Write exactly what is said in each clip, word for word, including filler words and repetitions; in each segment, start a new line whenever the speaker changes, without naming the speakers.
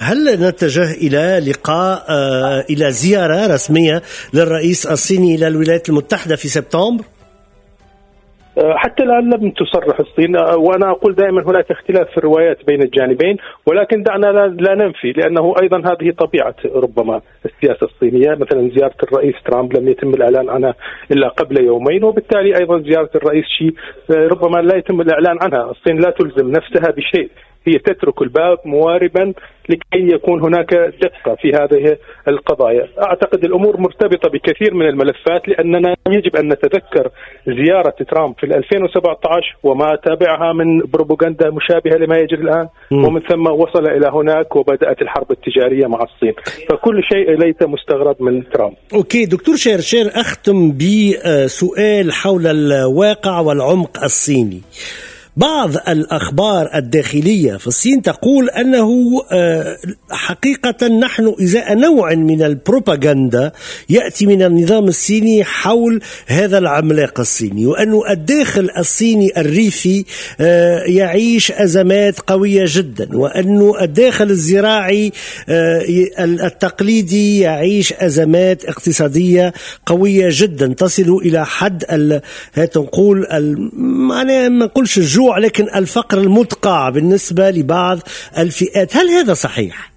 هل نتجه إلى لقاء آه إلى زيارة رسمية للرئيس الصيني إلى الولايات المتحدة في سبتمبر؟
حتى الآن لم تصرح الصين، وأنا أقول دائما هناك اختلاف في الروايات بين الجانبين، ولكن دعنا لا ننفي، لأنه أيضا هذه طبيعة ربما السياسة الصينية. مثلا زيارة الرئيس ترامب لم يتم الإعلان عنها إلا قبل يومين، وبالتالي أيضا زيارة الرئيس شي ربما لا يتم الإعلان عنها. الصين لا تلزم نفسها بشيء، هي تترك الباب مواربا لكي يكون هناك دقة في هذه القضايا. أعتقد الأمور مرتبطة بكثير من الملفات، لأننا يجب أن نتذكر زيارة ترامب في ألفين وسبعة عشر وما تابعها من بروباغندا مشابهة لما يجري الآن، ومن ثم وصل إلى هناك وبدأت الحرب التجارية مع الصين. فكل شيء ليس مستغرب من ترامب.
أوكي دكتور شير شير، أختم بسؤال حول الواقع والعمق الصيني. بعض الأخبار الداخلية في الصين تقول أنه حقيقة نحن إزاء نوع من البروباغندا يأتي من النظام الصيني حول هذا العملاق الصيني، وأنه الداخل الصيني الريفي يعيش أزمات قوية جدا، وأنه الداخل الزراعي التقليدي يعيش أزمات اقتصادية قوية جدا تصل إلى حد نقول معناها ما نقولش الجوع لكن الفقر المدقع بالنسبة لبعض الفئات. هل هذا صحيح؟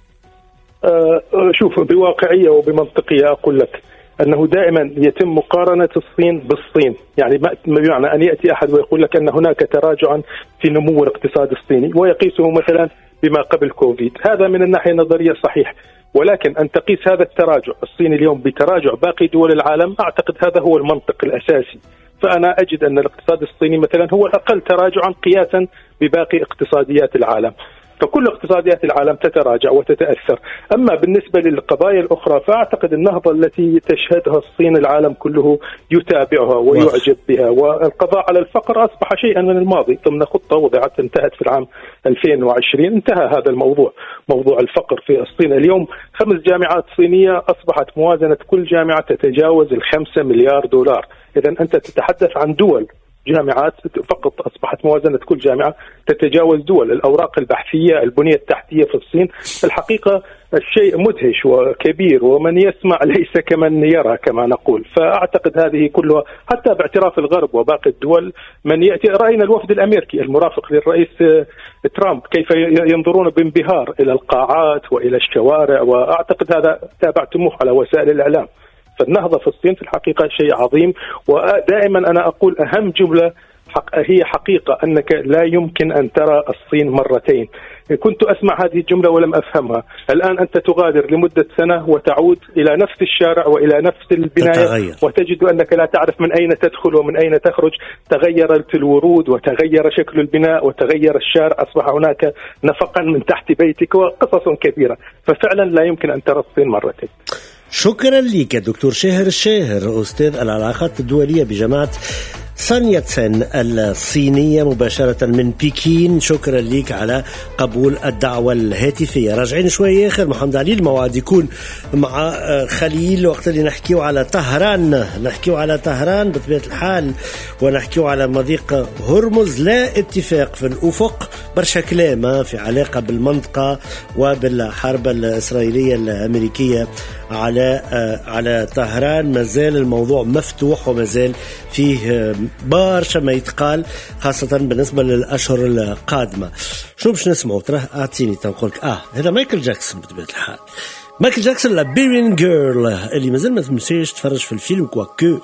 أه شوف، بواقعية وبمنطقية أقول لك أنه دائما يتم مقارنة الصين بالصين. يعني بمعنى أن يأتي أحد ويقول لك أن هناك تراجعا في نمو الاقتصاد الصيني ويقيسه مثلا بما قبل كوفيد، هذا من الناحية النظرية صحيح، ولكن أن تقيس هذا التراجع الصيني اليوم بتراجع باقي دول العالم، أعتقد هذا هو المنطق الأساسي. فأنا أجد أن الاقتصاد الصيني مثلا هو الأقل تراجعا قياسا بباقي اقتصاديات العالم، فكل اقتصاديات العالم تتراجع وتتأثر. أما بالنسبة للقضايا الأخرى فأعتقد النهضة التي تشهدها الصين العالم كله يتابعها ويعجب بها، والقضاء على الفقر أصبح شيئا من الماضي ضمن خطة وضعت انتهت في العام ألفين وعشرين. انتهى هذا الموضوع، موضوع الفقر في الصين. اليوم خمس جامعات صينية أصبحت موازنة كل جامعة تتجاوز الخمسة مليار دولار. إذن أنت تتحدث عن دول جامعات فقط أصبحت موازنة كل جامعة تتجاوز دول. الأوراق البحثية، البنية التحتية في الصين الحقيقة الشيء مدهش وكبير، ومن يسمع ليس كمن يرى كما نقول. فأعتقد هذه كلها حتى باعتراف الغرب وباقي الدول من يأتي. رأينا الوفد الأمريكي المرافق للرئيس ترامب كيف ينظرون بانبهار إلى القاعات وإلى الشوارع، وأعتقد هذا تابعتموه على وسائل الإعلام. فالنهضة في الصين في الحقيقة شيء عظيم، ودائما أنا أقول أهم جملة حق هي حقيقة أنك لا يمكن أن ترى الصين مرتين. كنت أسمع هذه الجملة ولم أفهمها. الآن أنت تغادر لمدة سنة وتعود إلى نفس الشارع وإلى نفس البناية تتغير. وتجد أنك لا تعرف من أين تدخل ومن أين تخرج. تغيرت الورود وتغير شكل البناء وتغير الشارع، أصبح هناك نفقا من تحت بيتك وقصص كبيرة. ففعلا لا يمكن أن ترى الصين مرتين.
شكرا لك دكتور شاهر الشاهر، أستاذ العلاقات الدولية بجامعة سان ياتسن الصينية مباشرة من بكين. شكرا لك على قبول الدعوة الهاتفية. راجعين شوية آخر محمد علي، الموعد يكون مع خليل وقت اللي نحكيو على طهران. نحكيو على طهران بطبيعة الحال، ونحكيو على مضيق هرمز. لا اتفاق في الأفق، برشا كلام في علاقة بالمنطقة وبالحرب الإسرائيلية الأمريكية على على طهران. مازال الموضوع مفتوح ومازال فيه برشا ما يتقال، خاصة بالنسبة للأشهر القادمة. شو باش نسمعوا؟ ترى أعطيني تنقولك آه هذا مايكل جاكسون بطبيعة الحال. مايكل جاكسون لا بيرين جيرل اللي مازال ما تمشيش تفرج في الفيلم كواكو.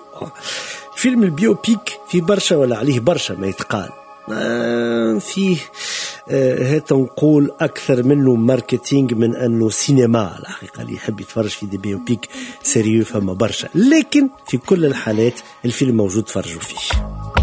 فيلم البيوبيك في برشا ولا عليه برشا ما يتقال. آه فيه آه هات نقول أكثر منه ماركتينج من أنه سينما. الحقيقة اللي يحب يتفرج في دي بيوبيك سيريو فما برشا، لكن في كل الحالات الفيلم موجود تفرجوا فيه.